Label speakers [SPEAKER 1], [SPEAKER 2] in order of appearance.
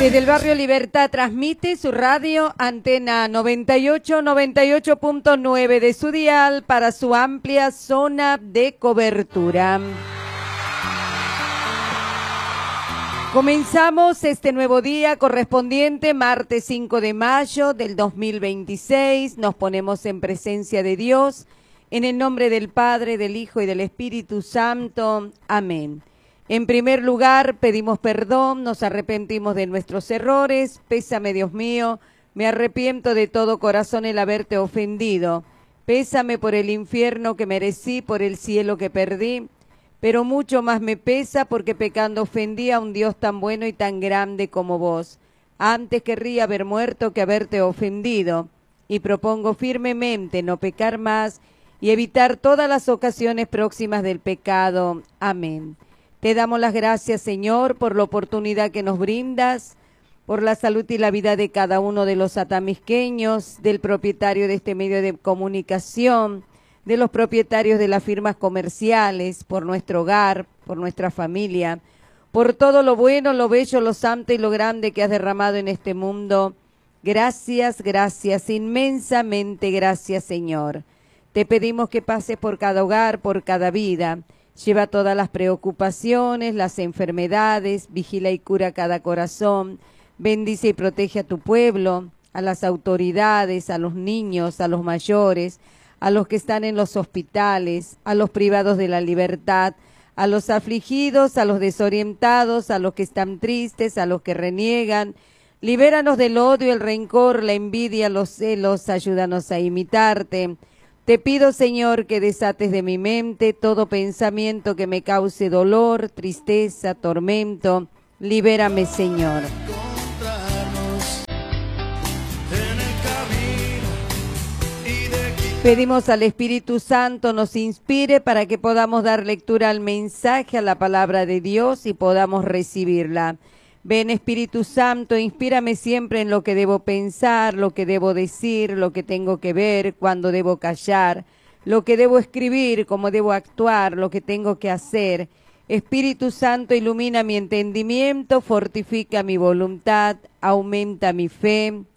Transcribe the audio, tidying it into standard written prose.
[SPEAKER 1] Desde el barrio Libertad transmite su radio Antena 98.9 de su dial para su amplia zona de cobertura. Comenzamos este nuevo día correspondiente martes 5 de mayo del 2026. Nos ponemos en presencia de Dios en el nombre del Padre, del Hijo y del Espíritu Santo. Amén. En primer lugar, pedimos perdón, nos arrepentimos de nuestros errores. Pésame, Dios mío, me arrepiento de todo corazón el haberte ofendido. Pésame por el infierno que merecí, por el cielo que perdí. Pero mucho más me pesa porque pecando ofendí a un Dios tan bueno y tan grande como vos. Antes querría haber muerto que haberte ofendido. Y propongo firmemente no pecar más y evitar todas las ocasiones próximas del pecado. Amén. Te damos las gracias, Señor, por la oportunidad que nos brindas, por la salud y la vida de cada uno de los atamisqueños, del propietario de este medio de comunicación, de los propietarios de las firmas comerciales, por nuestro hogar, por nuestra familia, por todo lo bueno, lo bello, lo santo y lo grande que has derramado en este mundo. Gracias, gracias, inmensamente gracias, Señor. Te pedimos que pases por cada hogar, por cada vida. Lleva todas las preocupaciones, las enfermedades, vigila y cura cada corazón, bendice y protege a tu pueblo, a las autoridades, a los niños, a los mayores, a los que están en los hospitales, a los privados de la libertad, a los afligidos, a los desorientados, a los que están tristes, a los que reniegan. Libéranos del odio, el rencor, la envidia, los celos, ayúdanos a imitarte. Te pido, Señor, que desates de mi mente todo pensamiento que me cause dolor, tristeza, tormento. Libérame, Señor. Pedimos al Espíritu Santo nos inspire para que podamos dar lectura al mensaje, a la palabra de Dios y podamos recibirla. Ven, Espíritu Santo, inspírame siempre en lo que debo pensar, lo que debo decir, lo que tengo que ver, cuándo debo callar, lo que debo escribir, cómo debo actuar, lo que tengo que hacer. Espíritu Santo, ilumina mi entendimiento, fortifica mi voluntad, aumenta mi fe.